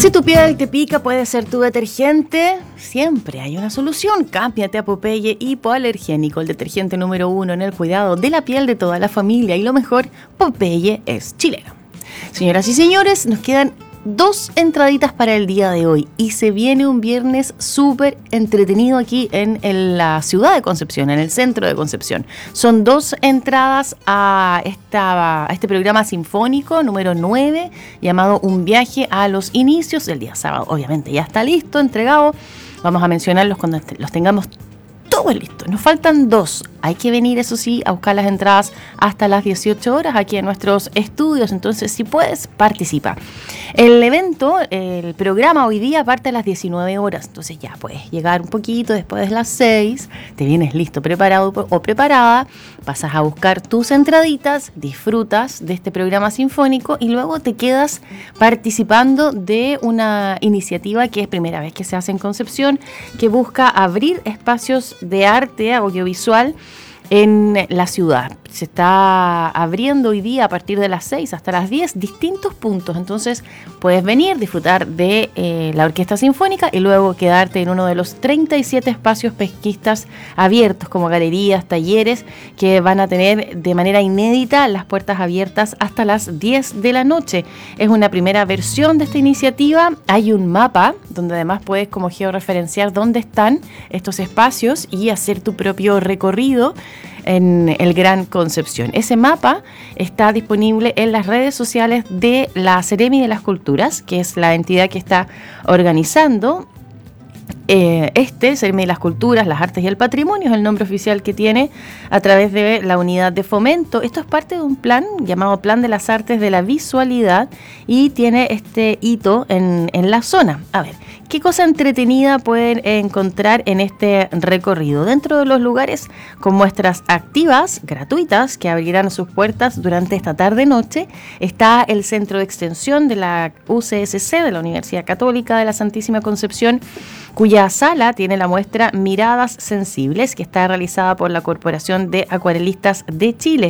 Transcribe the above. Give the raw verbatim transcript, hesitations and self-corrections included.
Si tu piel te pica, puede ser tu detergente. Siempre hay una solución. Cámbiate a Popeye Hipoalergénico, el detergente número uno en el cuidado de la piel de toda la familia. Y lo mejor, Popeye es chileno. Señoras y señores, nos quedan dos entraditas para el día de hoy. Y se viene un viernes súper entretenido aquí en, en la ciudad de Concepción, en el centro de Concepción. Son dos entradas a, esta, a este programa sinfónico número nueve, llamado Un viaje a los inicios. El día sábado, obviamente, ya está listo, entregado. Vamos a mencionarlos cuando los tengamos todos listos. Nos faltan dos. Hay que venir, eso sí, a buscar las entradas hasta las dieciocho horas aquí en nuestros estudios. Entonces, si puedes, participa. El evento, el programa hoy día parte a las diecinueve horas. Entonces ya puedes llegar un poquito después de las seis. Te vienes listo, preparado o preparada. Pasas a buscar tus entraditas, disfrutas de este programa sinfónico y luego te quedas participando de una iniciativa que es primera vez que se hace en Concepción, que busca abrir espacios de arte audiovisual en la ciudad. Se está abriendo hoy día a partir de las seis hasta las diez distintos puntos. Entonces puedes venir, disfrutar de eh, la Orquesta Sinfónica y luego quedarte en uno de los treinta y siete espacios pesquistas abiertos, como galerías, talleres, que van a tener de manera inédita las puertas abiertas hasta las diez de la noche. Es una primera versión de esta iniciativa. Hay un mapa donde además puedes como georreferenciar dónde están estos espacios y hacer tu propio recorrido en el Gran Concepción. Ese mapa está disponible en las redes sociales de la Seremi de las Culturas, que es la entidad que está organizando eh, este, Seremi de las Culturas, las Artes y el Patrimonio, es el nombre oficial que tiene a través de la unidad de fomento. Esto es parte de un plan llamado Plan de las Artes de la Visualidad y tiene este hito en, en la zona. A ver, ¿qué cosa entretenida pueden encontrar en este recorrido? Dentro de los lugares con muestras activas, gratuitas, que abrirán sus puertas durante esta tarde-noche, está el Centro de Extensión de la U C S C, de la Universidad Católica de la Santísima Concepción, cuya sala tiene la muestra Miradas Sensibles, que está realizada por la Corporación de Acuarelistas de Chile.